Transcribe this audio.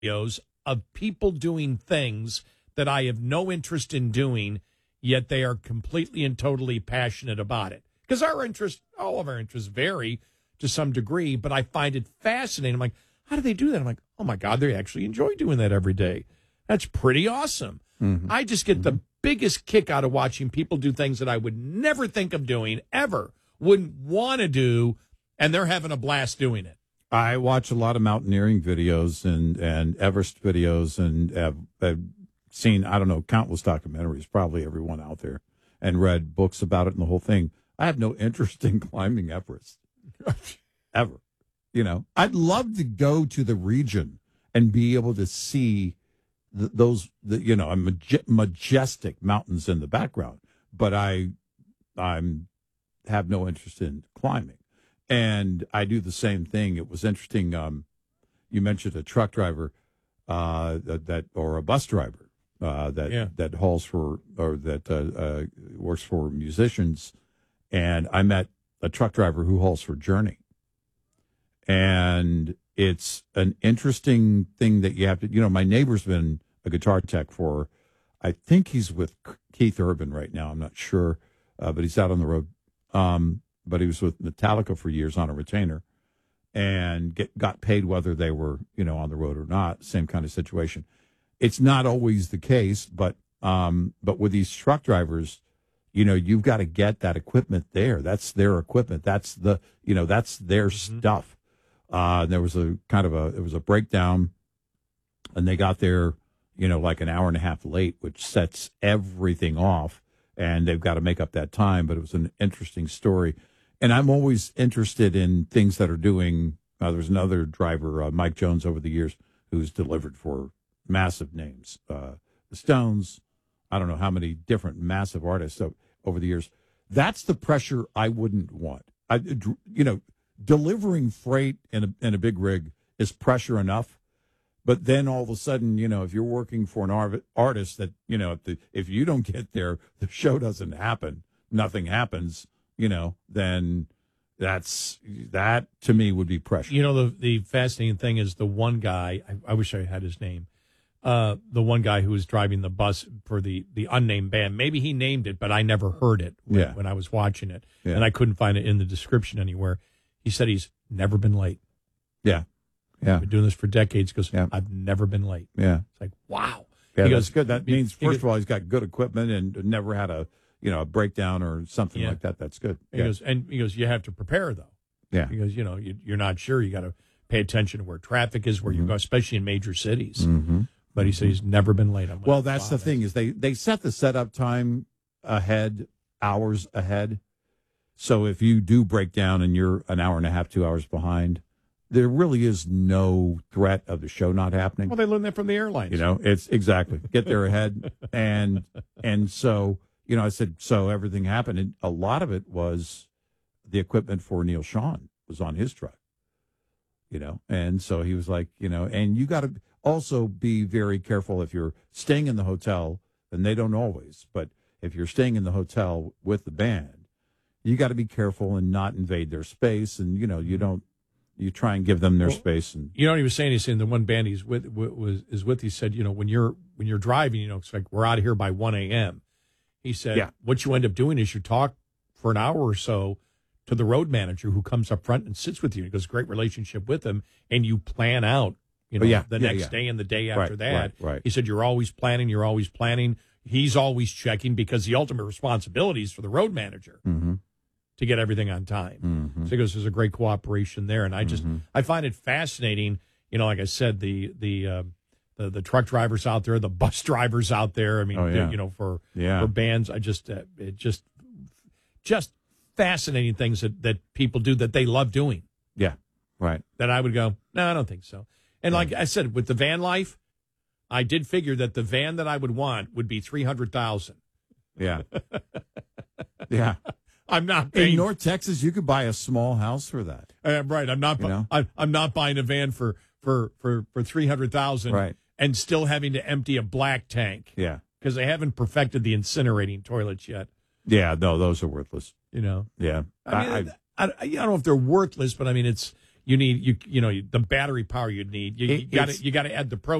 videos of people doing things that I have no interest in doing, yet they are completely and totally passionate about it. Because all of our interests vary to some degree, but I find it fascinating. I'm like, how do they do that? I'm like, oh my God, they actually enjoy doing that every day. That's pretty awesome. Mm-hmm. I just get the biggest kick out of watching people do things that I would never think of doing, ever, wouldn't want to do, and they're having a blast doing it. I watch a lot of mountaineering videos and Everest videos, and have seen, I don't know, countless documentaries, probably everyone out there, and read books about it and the whole thing. I have no interest in climbing Everest, ever. You know, I'd love to go to the region and be able to see those majestic mountains in the background, but I have no interest in climbing. And I do the same thing. It was interesting. You mentioned a truck driver or a bus driver that hauls for or that works for musicians. And I met a truck driver who hauls for Journey. And it's an interesting thing that you have to, my neighbor's been a guitar tech for, I think he's with Keith Urban right now. I'm not sure, but he's out on the road. But he was with Metallica for years on a retainer and got paid whether they were, on the road or not. Same kind of situation. It's not always the case, but with these truck drivers, you've got to get that equipment there. That's their equipment. That's that's their stuff. There was it was a breakdown, and they got there, like an hour and a half late, which sets everything off, and they've got to make up that time. But it was an interesting story. And I'm always interested in things that are doing. There's another driver, Mike Jones, over the years, who's delivered for massive names. The Stones, I don't know how many different massive artists over the years. That's the pressure I wouldn't want. Delivering freight in a big rig is pressure enough. But then all of a sudden, if you're working for an artist that, if you don't get there, the show doesn't happen, nothing happens. Then that to me would be pressure. The fascinating thing is the one guy, I wish I had his name, the one guy who was driving the bus for the unnamed band. Maybe he named it, but I never heard it when I was watching it. Yeah. And I couldn't find it in the description anywhere. He said he's never been late. Yeah. Yeah. Been doing this for decades. He goes, yeah. I've never been late. Yeah. It's like, wow. Yeah, that's good. That means, first of all, he's got good equipment and never had a breakdown or something like that. That's good. He goes, you have to prepare, though. Yeah. Because, you're not sure. You got to pay attention to where traffic is, where you go, especially in major cities. Mm-hmm. But he said he's never been late. Well, that's the thing is they set the setup time ahead, hours ahead. So if you do break down and you're an hour and a half, 2 hours behind, there really is no threat of the show not happening. Well, they learned that from the airlines. It's exactly get there ahead. And so, I said, so everything happened. And a lot of it was the equipment for Neil Schon was on his truck, and so he was like, and you got to also be very careful if you're staying in the hotel, and they don't always, but if you're staying in the hotel with the band, you got to be careful and not invade their space. And, you try and give them their space. And he was saying, the one band he's with, he said, when you're driving, it's like, we're out of here by 1 a.m. He said, what you end up doing is you talk for an hour or so to the road manager who comes up front and sits with you. He goes, great relationship with him. And you plan out, the next day and the day after that. Right. He said, you're always planning. He's always checking because the ultimate responsibility is for the road manager to get everything on time. Mm-hmm. So he goes, there's a great cooperation there. And I find it fascinating. Like I said, the truck drivers out there, the bus drivers out there. I mean, for bands, it just fascinating things that people do that they love doing. Yeah, right. That I would go, no, I don't think so. And like I said, with the van life, I did figure that the van that I would want would be $300,000. Yeah, yeah. I'm not paying. In North Texas, you could buy a small house for that. Right. I'm not. I'm not buying a van for $300,000. Right. And still having to empty a black tank. Yeah. Because they haven't perfected the incinerating toilets yet. Yeah. No, those are worthless. Yeah. I don't know if they're worthless, but I mean, it's you need the battery power you need. You got to add the pro